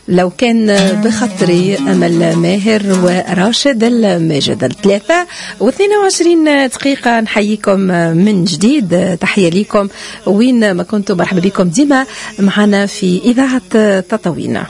لو كان بخطري أمل ماهر وراشد الماجد 3:22 دقيقة. نحييكم من جديد، تحية لكم وين ما كنتم، مرحبا بكم ديما معنا في إذاعة تطاوين.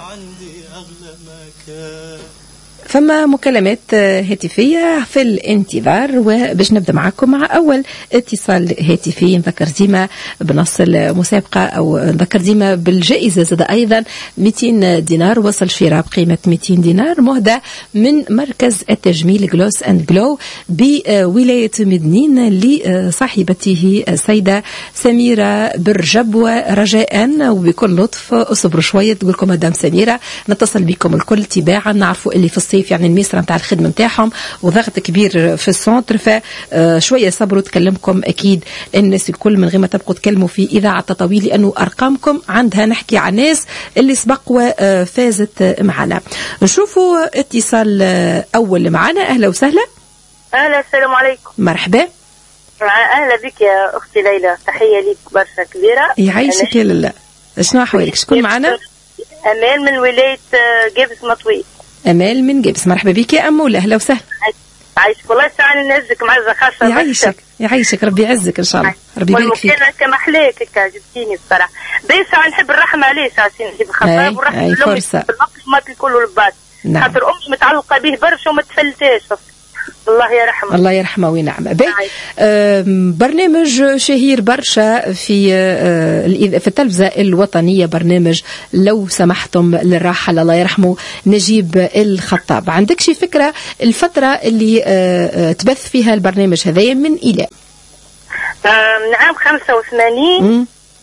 فما مكالمات هاتفية في الانتظار، وباش نبدأ معكم مع أول اتصال هاتفي. نذكر ديما بنص المسابقة أو نذكر ديما بالجائزة زاد أيضا 200 دينار، وصل شراء بقيمة 200 دينار مهدى من مركز التجميل جلوس أند جلو بولاية مدنين لصاحبته السيدة سميرة برجب. ورجاء وبكل لطف اصبروا شوية، تقول لكم مدام سميرة نتصل بكم الكل تباعا، نعرفوا اللي في الصيف يعني الميسرة نتاع الخدمة نتاعهم وضغط كبير في السونتر، فشوية صبروا تكلمكم أكيد الناس الكل من غير ما تبقوا تكلموا في إذاعة تطاوين، لأنه أرقامكم عندها نحكي عن ناس اللي سبق وفازت معنا. نشوفوا اتصال أول معنا. أهلا وسهلا. أهلا، السلام عليكم. مرحبا. أهلا بك يا أختي ليلى، تحية لك برشا كبيرة. يعيشك يا لله. شنو أحوالك؟ شكون معنا؟ أمال من ولاية جابس مطوي. أمال من جابس، مرحبا بك يا أمول. أهلا وسهلا. عايشك والله، ساعة نهزك معزة خاصة. يعيشك ربي يعزك إن شاء الله، ربي يبارك فيك. والمكان كما حلاك هكا جبتيني بصراحة. ساعة نحب الرحمة عليه، ساعة نجيب خطاب والرحمة أي فرصة ما كله الباس. نعم. خاطر أمي متعلقة به برشا وما تفلتاش، الله يرحمه. الله يرحمه ونعمه. برنامج شهير برشا في التلفزة الوطنية، برنامج لو سمحتم للراحل الله يرحمه نجيب الخطاب. عندك شي فكرة الفترة اللي تبث فيها البرنامج هذايا من إلى؟ من عام 85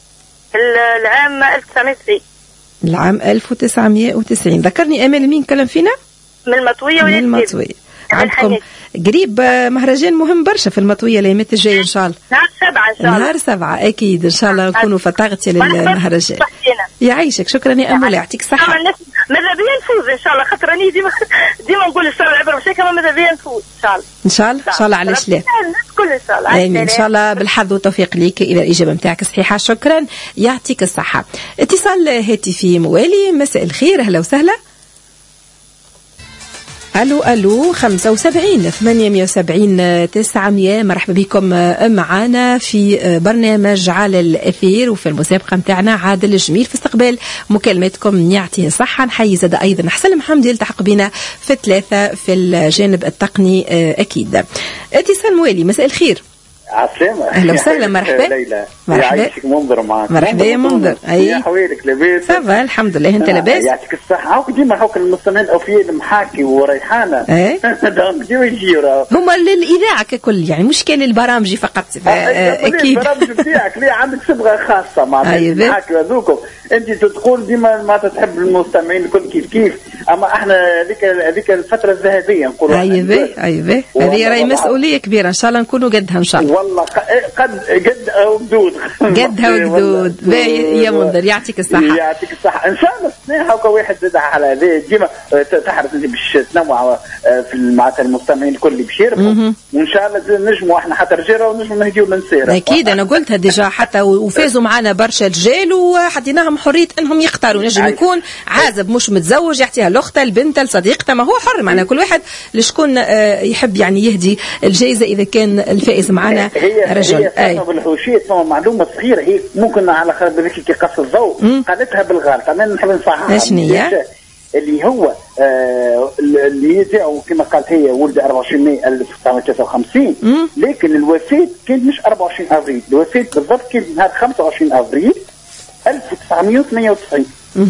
العام 1990. العام 1990. ذكرني أمال مين كلام فينا؟ من المطوية. من المطوية. عندكم قريب مهرجان مهم برشا في المطوية الأيامات الجاية إن شاء الله. نهار 7 إن شاء الله. نهار 7 أكيد إن شاء الله نكونوا فتغتي للمهرجان. يعيشك، شكرا يا أمول، يعطيك الصحة. ماذا بيا نفوز إن شاء الله، خاطر راني ديما نقول إن شاء الله العبرة مش هيك، ماذا بيا نفوز إن شاء الله. إن شاء الله إن شاء الله. علاش لا؟ الكل إن شاء الله. آمين إن شاء الله، بالحظ والتوفيق ليك إذا الإجابة متاعك صحيحة. شكرا، يعطيك الصحة. اتصال هاتفي موالي. مساء الخير، أهلا وسهلا. ألو 75 870 900. مرحبا بكم معنا في برنامج على الأثير وفي المسابقة متاعنا عادل الجميل في استقبال مكالماتكم. يعطيه صحة. نحيي زاد أيضا حسن محمد يلتحق بنا في 3 في الجانب التقني أكيد. اتصال موالي. مساء الخير. عسلامة. أهلا وسهلا. مرحبا. مرحبا. يعيشك منظر معك. مرحبا يا منظر. يا حوالك لاباس؟ صافا الحمد لله. أنت لاباس؟ يعطيك الصحة. هاك ديما هاك المستمعين أوفياء المحاكي وريحانة. دونك ديما يجيو هما للإذاعة ككل، يعني مش كان البرامج فقط. أكيد البرامج بتاعك ليه عندك صبغة خاصة مع المحاكي هذوكم. أنت تقول ديما ما تحب المستمعين الكل كيف، أما إحنا هذيك الفترة الذهبية نقولوا. أيوة هذه راهي مسؤولية كبيرة إن شاء الله نكونوا قدها إن شاء الله. والله قدها وقدود. قدها وقدود. يا منذر يعطيك الصحة. يعطيك الصحة إن شاء الله. هاكا واحد زاد على هذا ديما تحرص أنت باش تنوع في معناتها المستمعين الكل باش يربحوا، وإن شاء الله نجموا إحنا حتى رجالة ونجموا نهديو للنساء. أكيد أنا قلتها ديجا حتى وفازوا معنا برشا رجال وحديناهم حرية أنهم يختاروا. نجم يكون عازب مش متزوج يعطيها لأخته البنت لصديقته، ما هو حر معنا كل واحد لشكون يحب يعني يهدي الجائزة إذا كان الفائز معنا رجل. هي بالحوشية معلومة صغيرة هي ممكن على خاطر كي قص الضوء قالتها بالغلط. أنا نحب نصححها. شنو هي؟ اللي هو الميزة كما قالت هي ولد 24 ماي 1953، لكن الوفاة كانت مش 24 أفريل، الوفاة بالضبط كانت نهار 25 أفريل 1998.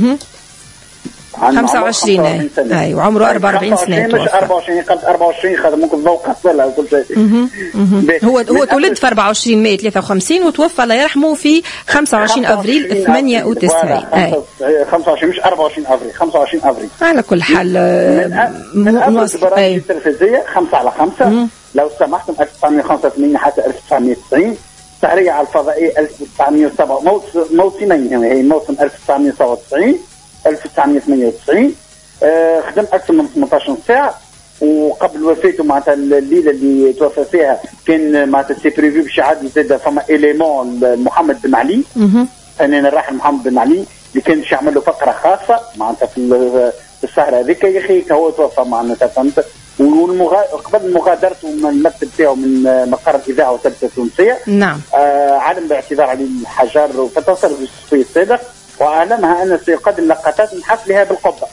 25 اي وعمره 44 سنه. مش 24 قلت 24 خاطر ممكن ضوء قتلها وكل شيء. هو تولد في 24 ماي 53 وتوفى الله يرحمه في 25 افريل 98. 25 مش 24 افريل 25 افريل. على كل حال من أول برامج التلفزيونية 5 على 5 لو سمحتم 1985 حتى 1990. السهرية على الفضائية 1907 موسمين، هي موسم 1997 1998. خدمت أكثر من 18 ساعة. وقبل وفاته معناتها الليلة اللي توفى فيها كان معناتها سي بريفي باش يعدي زاد فما إليمون محمد بن علي، فنان الراحل محمد بن علي اللي كان باش يعمل له فقره خاصه معناتها في السهره هذيك يا اخي هو توفى معناتها فهمت. قبل مغادرته من المكتب تاعو من مقر الاذاعه والتلفزيون التونسيه نعم علم باعتذار علي الحجار وتتصل بالصفي الصادق واعلمها ان سيقدم لقطات من حفلها بالقبه.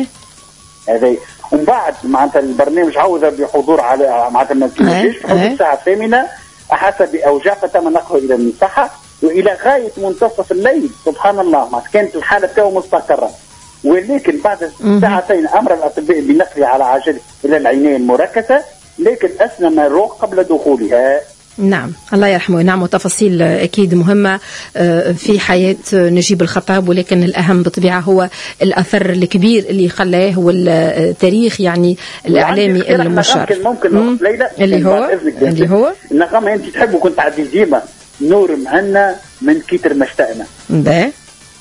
هذا ومن بعد معناتها البرنامج عوض بحضور على معناتها المنتج في الساعه 8 احس باوجاع فتم نقله الى المصحه والى غايه منتصف الليل سبحان الله ما كانت الحاله تاعو مستقره. ولكن بعد ساعتين امر الاطباء بنقله على عجله الى العنايه المركزه لكن اسلم الروح قبل دخولها. نعم الله يرحمه. نعم وتفاصيل أكيد مهمة في حياة نجيب الخطاب ولكن الأهم بطبيعة هو الأثر الكبير اللي خلاه والتاريخ يعني الإعلامي المشرف. ممكن ليلى اللي هو النغم أنت تحبوا كنت عدي ديما نور مهنا من كتر ما اشتقنا. ده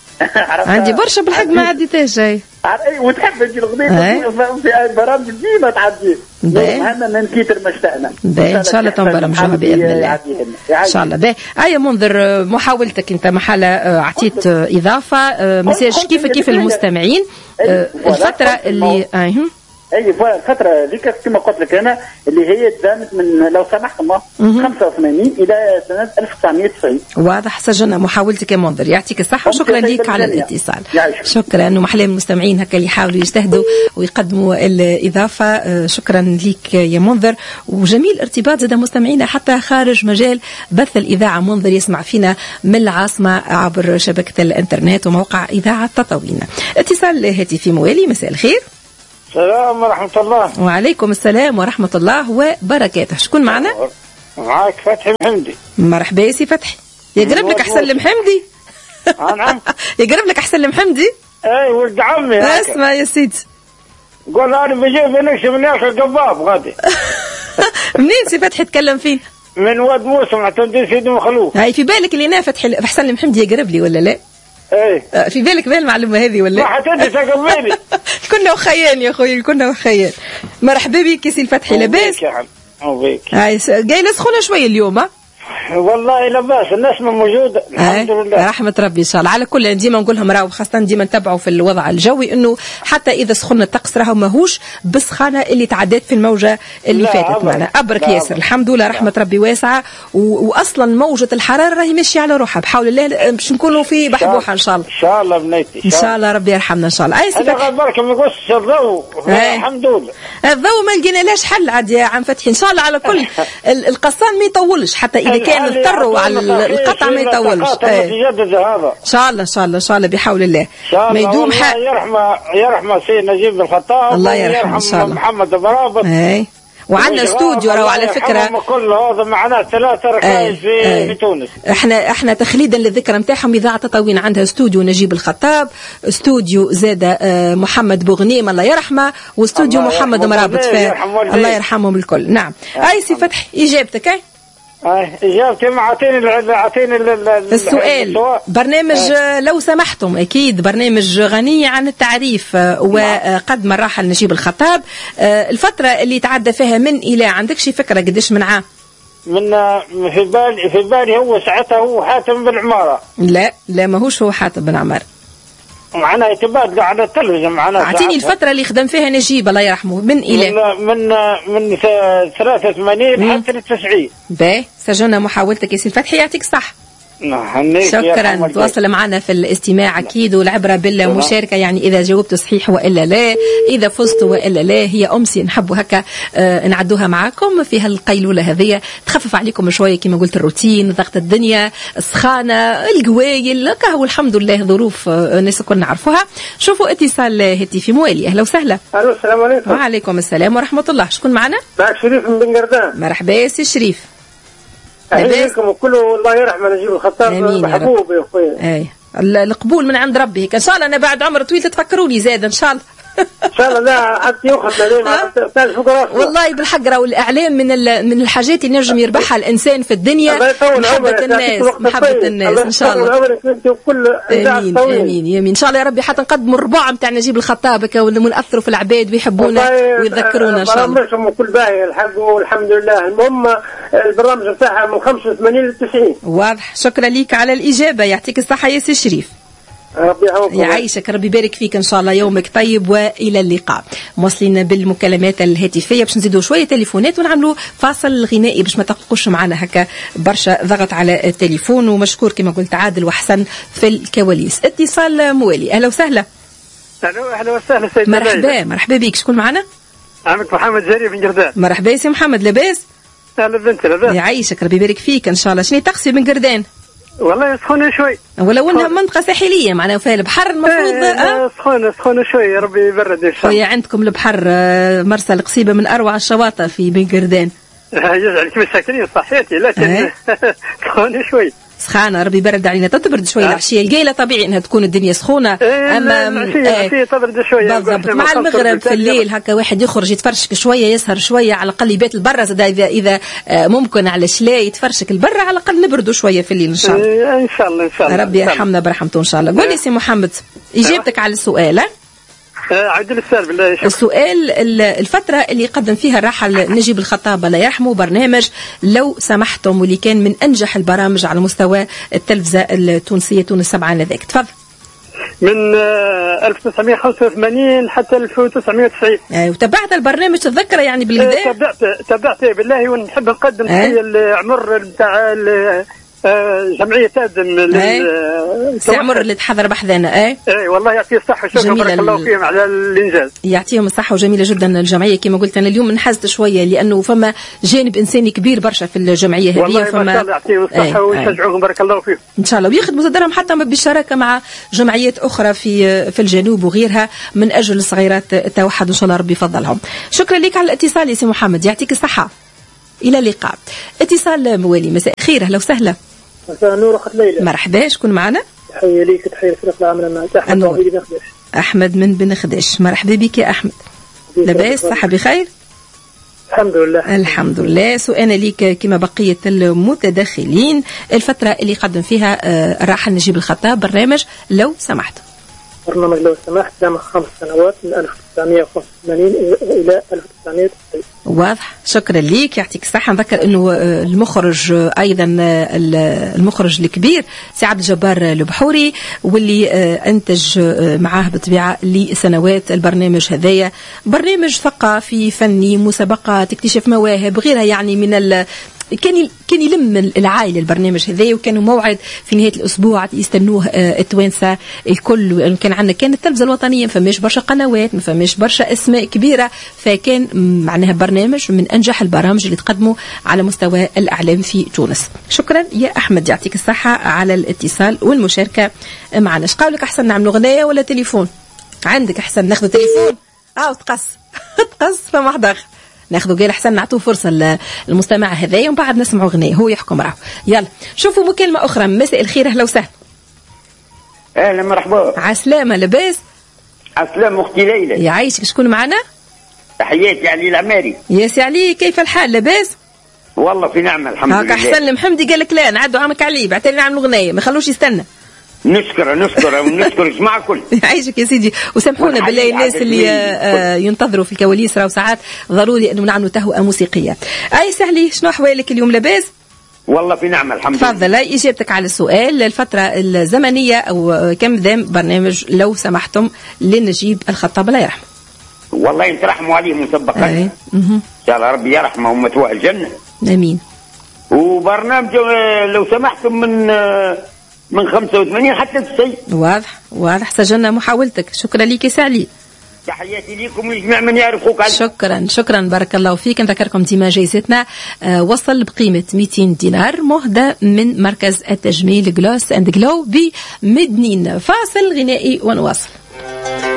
عندي برشا بالحق ما عديتهاش جاي وتحب انت الغنية في برامج ديما تعدي مهنا من كتر ما اشتقنا. ان شاء الله تنبرمجوها باذن الله ان شاء الله. باهي يا منذر محاولتك انت محل اعطيت اضافه مساج كيف المستمعين الفتره اللي اي الفتره هذيك كما قلت لك انا اللي هي دامت من لو سمحت 85 الى سنه 1990. واضح سجلنا محاولتك يا منذر يعطيك الصحه وشكرا لك على الاتصال. شكرا انه محلى المستمعين هكا اللي يحاولوا يجتهدوا ويقدموا الاضافه. شكرا لك يا منذر وجميل ارتباط زاد مستمعينا حتى خارج مجال بث الاذاعه. منذر يسمع فينا من العاصمه عبر شبكه الانترنت وموقع اذاعه تطاوين. اتصال هاتفي موالي. مساء الخير. السلام ورحمة الله. وعليكم السلام ورحمة الله وبركاته. شكون معنا؟ معاك فتحي محمدي. مرحبا يا سي فتحي. يقرب لك أحسن لمحمدي. نعم. يقرب لك أحسن لمحمدي. اي ولد عمي. اسمع يا سيدي. قول انا بجيب نكشف من ياكل قباب غادي. منين سي فتحي تكلم فين؟ من واد موسى مع تنديس سيدي مخلوق. هاي في بالك اللي انا فتحي أحسن لمحمدي يقرب لي ولا لا؟ ايه في بالك بالمعلومه هذه ولا؟ ما حتدي تقبلي. كنا وخيان يا اخوي كنا وخيان. مرحبا بك يا سي الفتحي لاباس؟ هاي جاي سخونه شويه اليوم ها؟ والله لاباس النسمه موجوده الحمد لله رحمه ربي ان شاء الله. على كل ديما نقولهم راهو خاصه ديما نتبعوا في الوضع الجوي انه حتى اذا سخن الطقس راهو ماهوش بالسخانه اللي تعدات في الموجه اللي فاتت معنا. ابرك ياسر الحمد لله رحمه ربي واسعه واصلا موجه الحراره راهي ماشيه على روحها بحول الله باش نكونوا في بحبوحه ان شاء الله. ان شاء الله بنيتي ان شاء الله ربي يرحمنا ان شاء الله. اي انا غبرك ما يقصش الضوء الحمد لله. الضوء ما لقينا لاش حل عاد يا عم فتحي ان شاء الله. على كل القصان ما يطولش حتى اذا كان اضطروا على القطع ما يطولش. ان شاء الله ان شاء الله ان شاء الله بحول الله ما يدوم يرحم سيد نجيب الخطاب الله يرحمه ان شاء الله. محمد برابط وعندنا استوديو راهو على فكره كل هذا معنا 3 ركائز في تونس. احنا تخليدا للذكرى نتاعهم اذاعه تطاوين عندها استوديو نجيب الخطاب استوديو زاد محمد بوغنيم الله يرحمه واستوديو محمد مرابط الله يرحمهم الكل. نعم اي سي فتحي اجابتك اجابتي ما اعطيني السؤال. برنامج لو سمحتم اكيد برنامج غني عن التعريف وقد ما راحل نجيب الخطاب الفتره اللي تعدى فيها من الى عندك شي فكره قديش من عام؟ من في بالي هو ساعتها هو حاتم بن عماره. لا ماهوش هو حاتم بن عماره. معنا يتبادلوا على التلفزيون معنا. اعطيني الفتره اللي خدم فيها نجيب الله يرحمه من الى من 83 حتى 90. باهي سجلنا محاولتك يا سي الفتحي يعطيك الصح. شكرا. تواصل معنا في الاستماع اكيد والعبره بالمشاركه يعني اذا جاوبت صحيح والا لا اذا فزت والا لا. هي امسي نحبوا هكا نعدوها معاكم في هالقيلوله هذه تخفف عليكم شويه كما قلت الروتين ضغط الدنيا السخانه القوايل كهو الحمد لله ظروف الناس كلنا نعرفوها. شوفوا اتصال هاتفي موالي. اهلا وسهلا. الو السلام عليكم. وعليكم السلام ورحمه الله. شكون معنا؟ معك شريف من بن قردان. مرحبا يا سي شريف. عليكم وكله الله يرحمه نجيب الخطاب محبوب يا اخويا. القبول من عند ربي ان شاء الله. انا بعد عمر طويل تتفكروا لي زاد ان شاء الله. ان شاء الله. لا حتى ياخذ والله بالحق راهو الاعلام من الحاجات اللي نجم يربحها الانسان في الدنيا محبه الناس ان شاء الله. امين امين يمين ان شاء الله يا ربي حتى نقدموا الربع نتاع نجيب الخطاب ونأثروا في العباد ويحبونا ويذكرونا ان شاء الله. برامجهم كل باهي الحق والحمد لله. المهم البرامج نتاعها من 85 ل 90. واضح. شكرا لك على الاجابه يعطيك الصحه يا سي شريف. ربي يعوضك. يعيشك، ربي يبارك فيك ان شاء الله. يومك طيب والى اللقاء. مواصلين بالمكالمات الهاتفيه باش نزيدوا شويه تليفونات ونعملوا فاصل غنائي باش ما تقوش معنا هكا برشا ضغط على التليفون. ومشكور كما قلت عادل وحسن في الكواليس. اتصال موالي، اهلا وسهلا. اهلا وسهلا سيدي. مرحبا بك. شكون معنا؟ عمك محمد جرير بن جردان. مرحبا سي محمد، لاباس؟ اهلا بنت لاباس. يعيشك، ربي يبارك فيك ان شاء الله. شنو تقصي بن جردان؟ والله سخونه شوي، ولو انها منطقه ساحليه معناها فيها البحر المفروض سخونه شوي، ربي يبرد ان شاء الله. عندكم البحر مرسى القصيبه من اروع الشواطئ في بن جردان. يجعلك مساكنين صحيتي، لكن سخونه شوي. سخانه، ربي يبرد علينا. تبرد شوي العشيه القيله، طبيعي انها تكون الدنيا سخونه. اما العشيه تبرد شويه بالضبط. مع المغرب في الليل هكا واحد يخرج يتفرشك شويه، يسهر شويه على الاقل، يبات البرا اذا ممكن على شلاي يتفرشك البرا، على الاقل نبردوا شويه في الليل ان شاء الله. ان شاء الله ربي يرحمنا برحمته ان شاء الله. قول لي سي محمد اجابتك على السؤال. عبد السال بالله. السؤال، الفترة اللي قدم فيها الراحل نجيب الخطاب الله يرحمه برنامج لو سمحتم، واللي كان من أنجح البرامج على مستوى التلفزة التونسية تونس 7 آنذاك. تفضل. من 1985 حتى 1990. وتابعت البرنامج تتذكر يعني بالقدام؟ تابعته بالله، ونحب نقدم تحية لعمر بتاع جمعية تادم سي عمر اللي تحضر بحذانا. اي والله يعطيه الصحة، شكرا بارك الله فيهم على الإنجاز. يعطيهم الصحة، وجميلة جدا الجمعية. كما قلت أنا اليوم انحزت شوية لأنه فما جانب إنساني كبير برشا في الجمعية هذه. والله ما شاء الله يعطيهم الصحة ويشجعوهم بارك الله فيهم إن شاء الله، وياخذ مصدرهم حتى بالشراكة مع جمعيات أخرى في الجنوب وغيرها من أجل الصغيرات التوحد، إن شاء الله ربي يفضلهم. شكرا لك على الاتصال يا سي محمد، يعطيك الصحة. إلى اللقاء. اتصال موالي، مساء الخير، أهلا وسهلا. مساء النور أخت ليلى. مرحبا، شكون معنا؟ تحية ليك، تحية فريق العمل معك. أحمد من بن خديش. مرحبا بك يا أحمد. لاباس؟ صحة بخير؟ الحمد لله. الحمد لله. سؤال ليك كما بقية المتدخلين، الفترة اللي قدم فيها الراحل نجيب الخطاب برنامج لو سمحت. برنامج لو سمحت دام 5 سنوات من 1985 إلى 1990. واضح، شكرا ليك، يعطيك الصحة. نذكر أنه المخرج أيضا المخرج الكبير سي عبد الجبار البحوري، واللي أنتج معاه بالطبيعة لسنوات البرنامج هذايا، برنامج ثقافي فني، مسابقة تكتشف مواهب غيرها، يعني من كان يلم العائلة البرنامج هذا، وكانوا موعد في نهاية الأسبوع يستنوه التوانسة الكل. كان عندنا كانت التلفزة الوطنية ما فماش برشا قنوات، ما فماش برشا أسماء كبيرة، فكان معناها برنامج من أنجح البرامج اللي تقدموا على مستوى الإعلام في تونس. شكرا يا أحمد، يعطيك الصحة على الاتصال والمشاركة معنا. اش قولك، أحسن نعملوا غناية ولا تليفون؟ عندك أحسن ناخذ تليفون؟ تقص فما حدا ناخذوا قال احسن نعطوه فرصه للمستمع هذايا ومن بعد نسمعوا غنية هو يحكم راهو. يلا شوفوا مكالمه اخرى. مساء الخير، اهلا وسهلا. اهلا مرحبا. عسلامه، لاباس؟ عسلامه اختي ليلى. يعيشك. شكون معنا؟ تحياتي علي العماري. يا سي علي، كيف الحال؟ لاباس؟ والله في نعمه الحمد لله. هاك احسن المحمدي قال لك لا نعدوا عمك علي بعتلي نعملوا غنية ما خلوش يستنى. نشكر ونشكر مع كل. يعيشك يا سيدي، وسامحونا بالله الناس اللي ينتظروا في الكواليس، راهو ساعات ضروري انه نعملوا تهوئه موسيقيه. اي سهلي، شنو احوالك اليوم؟ لاباس؟ والله في نعمه الحمد لله. تفضل. اجابتك على السؤال، الفتره الزمنيه او كم ذم برنامج لو سمحتم لنجيب الخطاب الله يرحمه. والله يترحموا عليه مسبقا ان شاء الله، ربي يرحمه ومثواه الجنه. امين. وبرنامج لو سمحتم من 85 حتى 90. واضح سجلنا محاولتك. شكرا لك يا سعلي. تحياتي لكم ولجميع من يعرفوك. شكرا بارك الله فيك. نذكركم ديما جائزتنا وصل بقيمة 200 دينار مهدى من مركز التجميل جلوس اند جلو بمدنين. فاصل غنائي ونواصل.